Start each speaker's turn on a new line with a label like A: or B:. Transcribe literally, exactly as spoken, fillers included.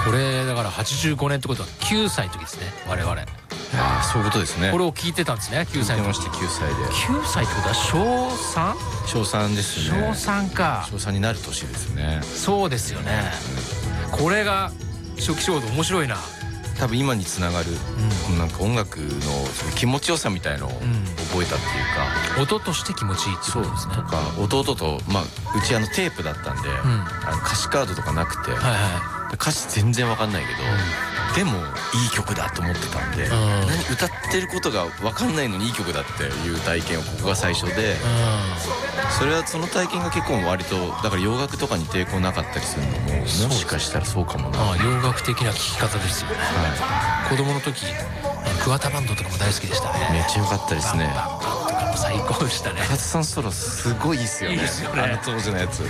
A: これだからはちじゅうごねんってことはきゅうさいの時ですね我々。
B: ああそういうことですね。
A: これを聞いてたんですねきゅうさいの時。
B: 聞いてましたきゅうさいで。
A: きゅうさいってことは小 さん？
B: 小さんですね。
A: 小さんか。
B: 小さんになる年ですね。
A: そうですよね。これが初期衝動面白いな。
B: 多分今につながる、うん、なんか音楽のその気持ちよさみたいのを覚えたっていうか、
A: うん、音として気持ちいいってことですね。
B: とか弟と、まあ、うちあのテープだったんで、うん、あの歌詞カードとかなくて、はいはい、歌詞全然わかんないけど、うん、でもいい曲だと思ってたんで、うん、何歌ってることがわかんないのにいい曲だっていう体験をここが最初で、うん、それはその体験が結構割とだから洋楽とかに抵抗なかったりするのももしかしたらそうかもな。
A: ああ洋楽的な聴き方ですよね、はい、子供の時桑田バンドとかも大好きでしたね。
B: めっちゃ良かったですね。
A: バンバンバンとかも最高でしたね。
B: 桑田さんソロすごいいいっすよね。いいですよね。あの当時のやつ